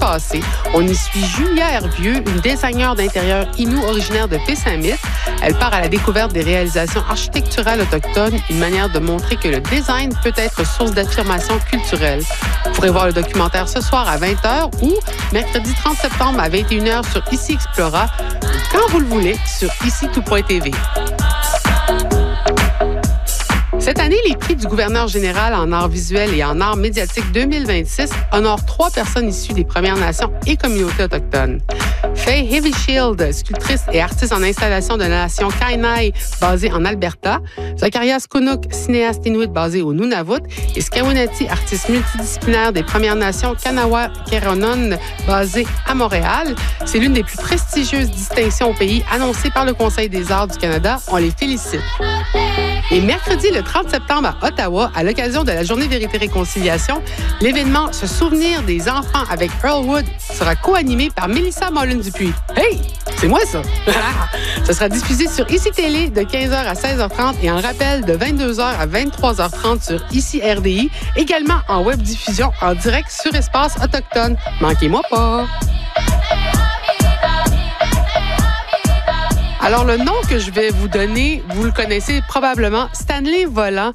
passé. On y suit Julia Hervieux, une designer d'intérieur inou originaire de Pessamit. Elle part à la découverte des réalisations architecturales autochtones, une manière de montrer que le design peut être source d'affirmation culturelle. Vous pourrez voir le documentaire ce soir à 20h ou mercredi 30 septembre à 21h sur Ici Explora, quand vous le voulez, sur ici-tout.tv. Cette année, les prix du gouverneur général en arts visuels et en arts médiatiques 2026 honorent 3 personnes issues des Premières Nations et communautés autochtones. Faye Heavyshield, sculptrice et artiste en installation de la nation Kainai basée en Alberta, Zacharias Kunuk, cinéaste inuit basé au Nunavut, et Skawinati, artiste multidisciplinaire des Premières Nations Kanawha-Keronon basé à Montréal. C'est l'une des plus prestigieuses distinctions au pays annoncée par le Conseil des arts du Canada. On les félicite. Et mercredi, le 30 septembre à Ottawa, à l'occasion de la Journée Vérité-Réconciliation, l'événement Se souvenir des enfants avec Earl Wood sera co-animé par Mélissa Mollin-Dupuis. Hey! C'est moi, ça! Ça sera diffusé sur ICI Télé de 15h à 16h30 et en rappel de 22h à 23h30 sur ICI RDI, également en web diffusion en direct sur Espace Autochtone. Manquez-moi pas! Alors, le nom que je vais vous donner, vous le connaissez probablement, Stanley Volant,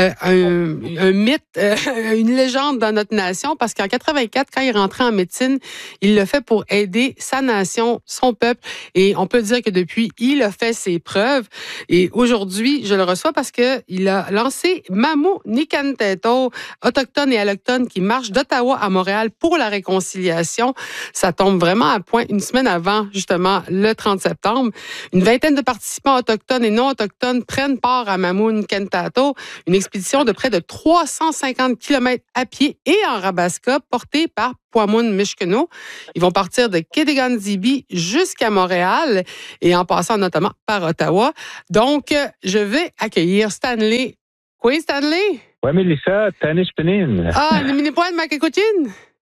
un mythe, une légende dans notre nation, parce qu'en 84, quand il est rentré en médecine, il l'a fait pour aider sa nation, son peuple, et on peut dire que depuis, il a fait ses preuves. Et aujourd'hui, je le reçois parce que il a lancé Mamu Nikanteto, autochtone et allochtone, qui marche d'Ottawa à Montréal pour la réconciliation. Ça tombe vraiment à point une semaine avant, justement, le 30 septembre. Une vingtaine de participants autochtones et non autochtones prennent part à Mamu Nikantato, une expédition de près de 350 km à pied et en Rabasca, portée par Puamun Mishkeno. Ils vont partir de Kédegan-Zibi jusqu'à Montréal et en passant notamment par Ottawa. Donc, je vais accueillir Stanley. Oui, Stanley? Oui, Mélissa, Tanish Penin. Ah, le mini-poil de Makakouchine?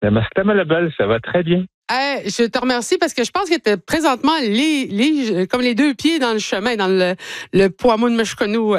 Ça va très bien. Je te remercie parce que je pense que tu es présentement comme les 2 pieds dans le chemin, dans le Puamun Mishkeno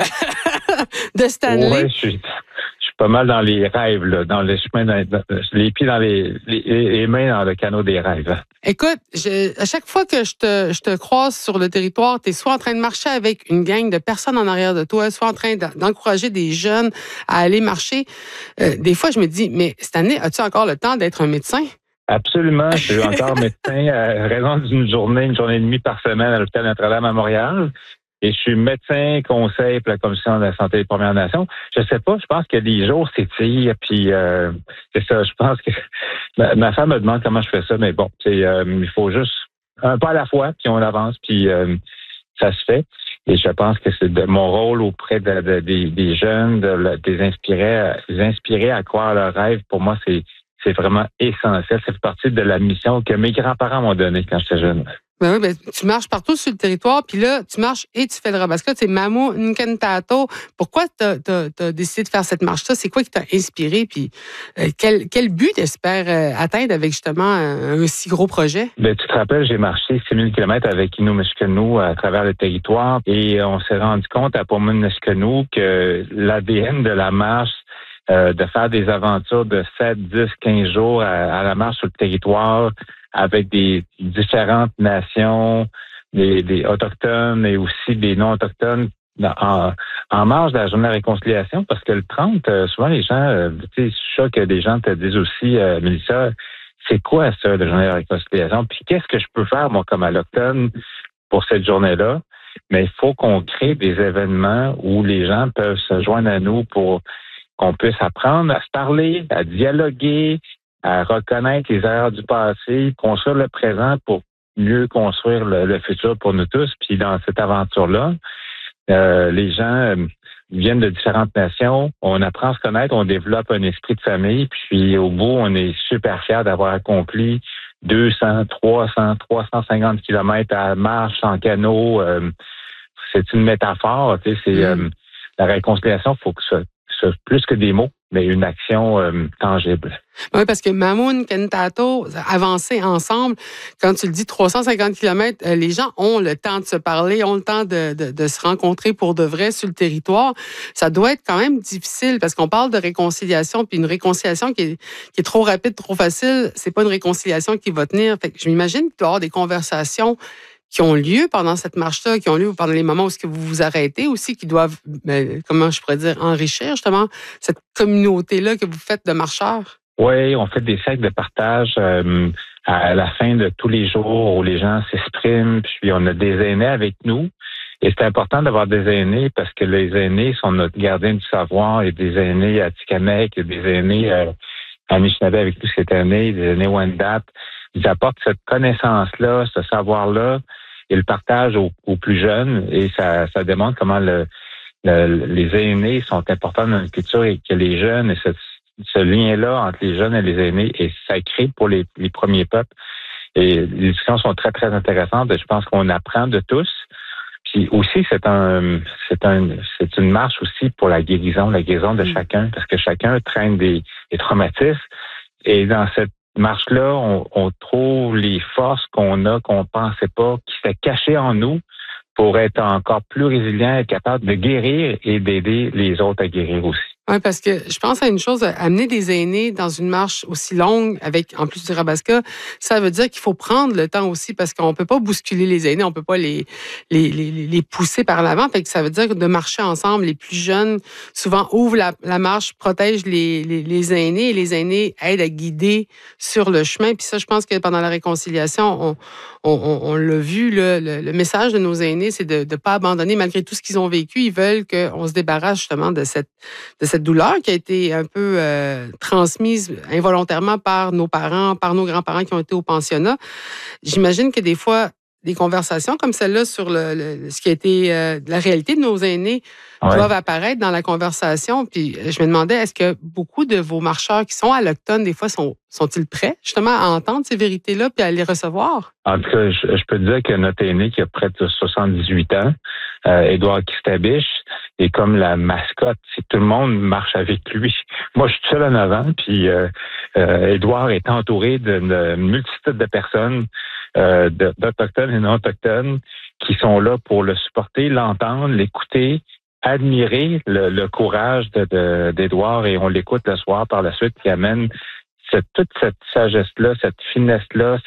de Stanley. Oui, je suis pas mal dans les rêves, là, dans le chemin, les pieds dans les mains dans le canot des rêves. Écoute, à chaque fois que je te croise sur le territoire, tu es soit en train de marcher avec une gang de personnes en arrière de toi, soit en train d'encourager des jeunes à aller marcher. Des fois, je me dis, mais cette année, as-tu encore le temps d'être un médecin? Absolument. Je suis encore médecin à raison d'une journée et demie par semaine à l'hôpital Notre-Dame à Montréal. Et je suis médecin conseil pour la Commission de la santé des Premières Nations. Je sais pas, je pense que les jours s'étirent, puis c'est ça, je pense que ma femme me demande comment je fais ça, mais bon, il faut juste un pas à la fois, puis on avance, puis ça se fait. Et je pense que c'est de mon rôle auprès des jeunes, de les inspirer à croire à leurs rêves. Pour moi, c'est vraiment essentiel. Ça fait partie de la mission que mes grands-parents m'ont donnée quand j'étais jeune. Ben oui, tu marches partout sur le territoire, puis là, tu marches et tu fais le Rabasca. C'est Mamu Nikantato. Pourquoi tu as décidé de faire cette marche-là? C'est quoi qui t'a inspiré? Puis quel but t'espères atteindre avec justement un si gros projet? Ben, tu te rappelles, j'ai marché 6000 km avec Innu Mishkenu à travers le territoire et on s'est rendu compte à Puamun Mishkenu que l'ADN de la marche, de faire des aventures de 7, 10, 15 jours à la marche sur le territoire avec des différentes nations, des autochtones et aussi des non-autochtones en marge de la journée de la réconciliation, parce que le 30, souvent les gens, tu sais, je suis sûr que des gens te disent aussi, Mélissa, c'est quoi ça, la journée de la réconciliation? Puis qu'est-ce que je peux faire, moi, comme allochtone, pour cette journée-là? Mais il faut qu'on crée des événements où les gens peuvent se joindre à nous pour qu'on puisse apprendre à se parler, à dialoguer, à reconnaître les erreurs du passé, construire le présent pour mieux construire le futur pour nous tous. Puis dans cette aventure-là, les gens viennent de différentes nations, on apprend à se connaître, on développe un esprit de famille, puis au bout, on est super fiers d'avoir accompli 200, 300, 350 kilomètres à marche, en canot. C'est une métaphore, tu sais, c'est la réconciliation, il faut que ça plus que des mots, mais une action tangible. Oui, parce que Mamoun, Kentato, avancer ensemble, quand tu le dis 350 km, les gens ont le temps de se parler, ont le temps de se rencontrer pour de vrai sur le territoire. Ça doit être quand même difficile parce qu'on parle de réconciliation, puis une réconciliation qui est trop rapide, trop facile, c'est pas une réconciliation qui va tenir. Fait que je m'imagine qu'il doit y avoir des conversations qui ont lieu pendant cette marche-là, qui ont lieu pendant les moments où vous vous arrêtez aussi, qui doivent, comment je pourrais dire, enrichir justement cette communauté-là que vous faites de marcheurs. Oui, on fait des cercles de partage à la fin de tous les jours où les gens s'expriment, puis on a des aînés avec nous. Et c'est important d'avoir des aînés parce que les aînés sont notre gardien du savoir. Il y a des aînés à Tikamek, il y a des aînés à Anishinaabe avec nous cette année, des aînés Wendat. Ils apportent cette connaissance-là, ce savoir-là, et le partagent aux plus jeunes. Et ça démontre comment les aînés sont importants dans notre culture et que les jeunes, et ce lien-là entre les jeunes et les aînés est sacré pour les premiers peuples. Et les discussions sont très, très intéressantes. Et je pense qu'on apprend de tous. Puis aussi, c'est une marche aussi pour la guérison de chacun, parce que chacun traîne des traumatismes. Et dans cette marche-là, on trouve les forces qu'on a, qu'on pensait pas, qui s'étaient cachées en nous pour être encore plus résilient, être capable de guérir et d'aider les autres à guérir aussi. Oui, parce que je pense à une chose, amener des aînés dans une marche aussi longue, avec en plus du Rabaska, ça veut dire qu'il faut prendre le temps aussi, parce qu'on peut pas bousculer les aînés, on peut pas les pousser par l'avant. Fait que ça veut dire de marcher ensemble. Les plus jeunes, souvent, ouvrent la marche, protègent les aînés, et les aînés aident à guider sur le chemin. Puis ça, je pense que pendant la réconciliation, on l'a vu, le message de nos aînés, c'est de ne pas abandonner malgré tout ce qu'ils ont vécu. Ils veulent qu'on se débarrasse justement de cette douleur qui a été un peu transmise involontairement par nos parents, par nos grands-parents qui ont été au pensionnat. J'imagine que des fois, des conversations comme celle-là sur ce qui a été la réalité de nos aînés doivent apparaître dans la conversation. Puis je me demandais, est-ce que beaucoup de vos marcheurs qui sont allochtones, des fois, sont-ils prêts justement à entendre ces vérités-là puis à les recevoir? En tout cas, je peux te dire que notre aîné qui a près de 78 ans, Édouard Kistabiche, est comme la mascotte. Tout le monde marche avec lui. Moi, je suis seul en avant, puis Édouard est entouré d'une multitude de personnes, d'Autochtones et non-Autochtones, qui sont là pour le supporter, l'entendre, l'écouter, admirer le courage d'Édouard, et on l'écoute le soir par la suite, qui amène toute cette sagesse-là, cette finesse-là,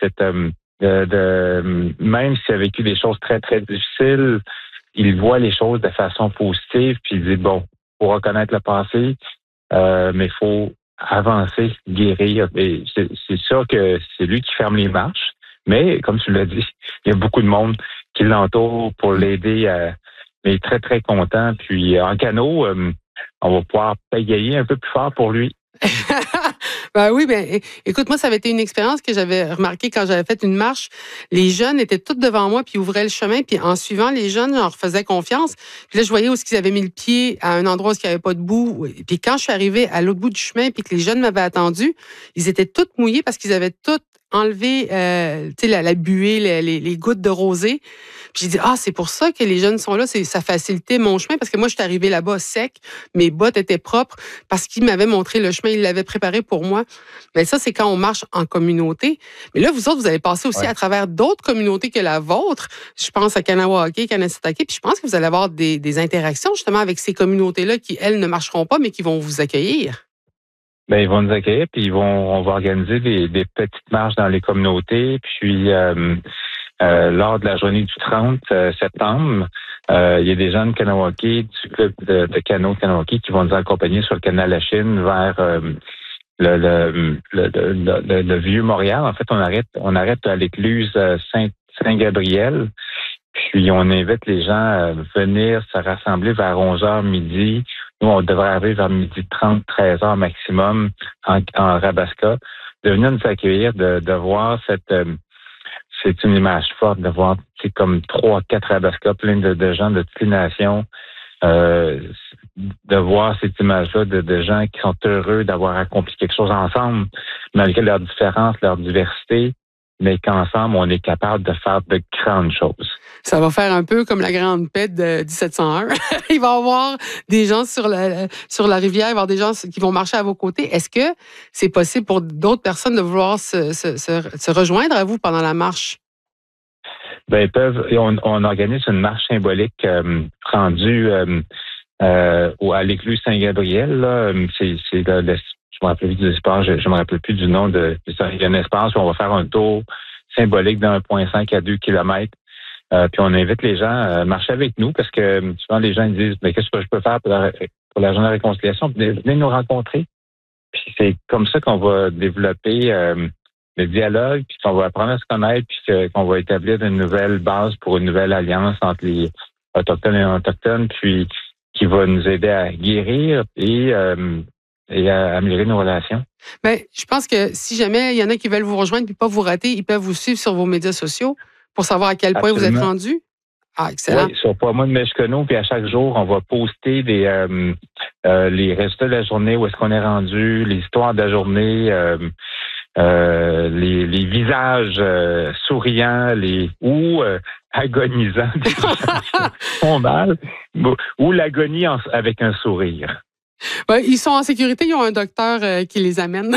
même s'il a vécu des choses très, très difficiles, il voit les choses de façon positive, puis il dit, bon, faut reconnaître le passé, mais il faut avancer, guérir. Et c'est sûr que c'est lui qui ferme les marches, mais comme tu l'as dit, il y a beaucoup de monde qui l'entoure pour l'aider, mais très, très content. Puis en canot, on va pouvoir pagayer un peu plus fort pour lui. Ben oui, écoute, moi, ça avait été une expérience que j'avais remarquée quand j'avais fait une marche. Les jeunes étaient tous devant moi, puis ils ouvraient le chemin, puis en suivant les jeunes, je leur faisais confiance. Puis là, je voyais où ils avaient mis le pied à un endroit où il n'y avait pas de boue. Puis quand je suis arrivée à l'autre bout du chemin, puis que les jeunes m'avaient attendu, ils étaient tous mouillés parce qu'ils avaient tous enlevé la buée, les gouttes de rosée. Puis j'ai dit, c'est pour ça que les jeunes sont là, ça facilitait mon chemin, parce que moi, je suis arrivée là-bas sec, mes bottes étaient propres, parce qu'ils m'avaient montré le chemin, ils l'avaient préparé pour moi. Mais ça, c'est quand on marche en communauté. Mais là, vous autres, vous allez passer aussi à travers d'autres communautés que la vôtre. Je pense à Kanawake, Kanesatake, puis je pense que vous allez avoir des interactions justement avec ces communautés-là qui, elles, ne marcheront pas, mais qui vont vous accueillir. Ils vont nous accueillir, puis on va organiser des petites marches dans les communautés. Puis lors de la journée du 30 septembre, il y a des gens de Kanawake, du club de canot de Kanawake, qui vont nous accompagner sur le canal La Chine vers le vieux Montréal. En fait, on arrête à l'écluse Saint-Gabriel. Puis on invite les gens à venir se rassembler vers 11h midi. Nous, on devrait arriver vers 12h30, 13h maximum en Rabaska. De venir nous accueillir, de voir c'est une image forte, de voir comme 3-4 Rabaska, plein de gens de toutes les nations. De voir cette image-là de gens qui sont heureux d'avoir accompli quelque chose ensemble, malgré leurs différences, leur diversité. mais qu'ensemble, on est capable de faire de grandes choses. Ça va faire un peu comme la Grande Paix de 1701. Il va y avoir des gens sur la rivière, il va y avoir des gens qui vont marcher à vos côtés. Est-ce que c'est possible pour d'autres personnes de vouloir se rejoindre à vous pendant la marche? Ben, ils peuvent. On organise une marche symbolique rendue à l'écluse Saint-Gabriel. Là. Je me rappelle plus du espace, je me rappelle plus du nom de. Il y a un espace où on va faire un tour symbolique d'1,5 à 2 kilomètres. Puis on invite les gens à marcher avec nous parce que souvent les gens ils disent mais qu'est-ce que je peux faire pour la journée de réconciliation? Venez nous rencontrer. Puis c'est comme ça qu'on va développer le dialogue, puis qu'on va apprendre à se connaître, puis qu'on va établir une nouvelle base pour une nouvelle alliance entre les Autochtones et non-Autochtones, puis qui va nous aider à guérir et à améliorer nos relations. Bien, je pense que si jamais il y en a qui veulent vous rejoindre puis pas vous rater, ils peuvent vous suivre sur vos médias sociaux pour savoir à quel point vous êtes rendu. Ah, excellent. Oui, sur Pas moi de Meshkeno, puis à chaque jour, on va poster les résultats de la journée, où est-ce qu'on est rendu, les histoires de la journée, les visages souriants, ou agonisants, des gens qui font mal, ou l'agonie avec un sourire. Ben, ils sont en sécurité, ils ont un docteur qui les amène.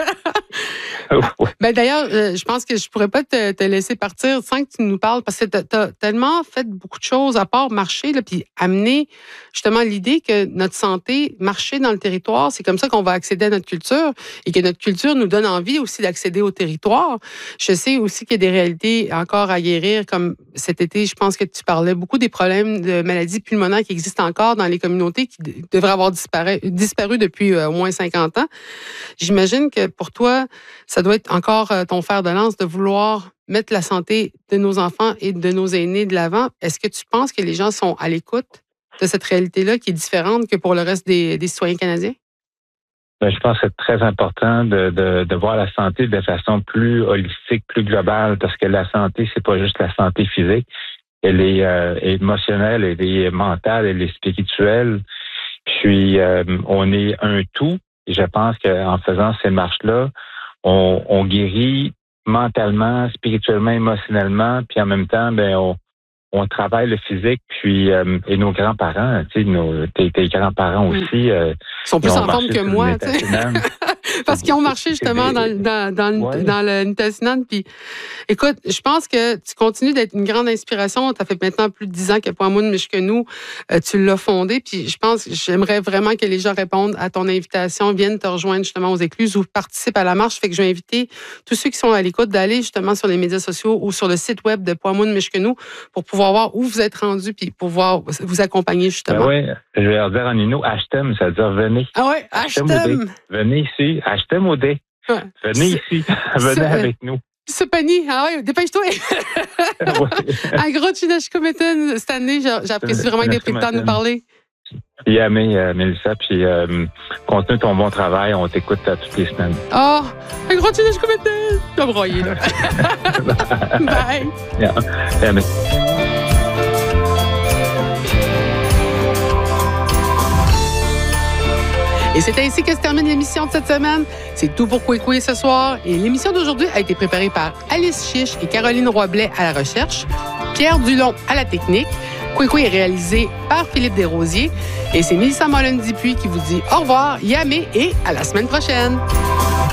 Ben, d'ailleurs, je pense que je pourrais pas te laisser partir sans que tu nous parles, parce que tu as tellement fait beaucoup de choses à part marcher, là, puis amener justement l'idée que notre santé, marcher dans le territoire, c'est comme ça qu'on va accéder à notre culture et que notre culture nous donne envie aussi d'accéder au territoire. Je sais aussi qu'il y a des réalités encore à guérir, comme cet été, je pense que tu parlais beaucoup des problèmes de maladies pulmonaires qui existent encore dans les communautés qui devraient avoir disparu depuis au moins 50 ans. J'imagine que pour toi, ça doit être encore ton fer de lance de vouloir mettre la santé de nos enfants et de nos aînés de l'avant. Est-ce que tu penses que les gens sont à l'écoute de cette réalité-là qui est différente que pour le reste des citoyens canadiens? Je pense que c'est très important de voir la santé de façon plus holistique, plus globale, parce que la santé, c'est pas juste la santé physique. Elle est émotionnelle, elle est mentale, elle est spirituelle. Puis, on est un tout. Et je pense qu'en faisant ces marches-là, on guérit mentalement, spirituellement, émotionnellement, puis en même temps, on travaille le physique, puis et nos grands-parents, tu sais, tes grands-parents aussi. Ils sont plus en forme que moi, tu sais. Parce qu'ils ont marché justement dans le Nitassinan. Puis, écoute, je pense que tu continues d'être une grande inspiration. Ça fait maintenant plus de 10 ans que Pas moi de Meshkeno, tu l'as fondé. Puis, j'aimerais vraiment que les gens répondent à ton invitation, viennent te rejoindre justement aux écluses ou participent à la marche. Fait que je vais inviter tous ceux qui sont à l'écoute d'aller justement sur les médias sociaux ou sur le site web de Pas moi de Meshkeno pour pouvoir voir où vous êtes rendu puis pouvoir vous accompagner justement. Oui, je vais leur dire en Innu, Ashtem, ça veut dire venez. Ah oui, Ashtem. Venez ici, Ashtem Odé. Ouais. Venez ici, venez avec nous. Supani, ah oui, dépêche-toi. Un gros Chinashkometan cette année, j'apprécie vraiment que tu aies pris le temps de nous parler. Puis Mélissa, puis continue ton bon travail, on t'écoute toutes les semaines. Oh, un gros Chinashkometan! Tu vas broyer, là. Bye! Yeah. Et c'est ainsi que se termine l'émission de cette semaine. C'est tout pour Kwekwe ce soir. Et l'émission d'aujourd'hui a été préparée par Alice Chiche et Caroline Roy-Blais à la recherche, Pierre Dulon à la technique. Kwekwe est réalisé par Philippe Desrosiers. Et c'est Mélissa Mollen-Dupuis qui vous dit au revoir, yamé et à la semaine prochaine.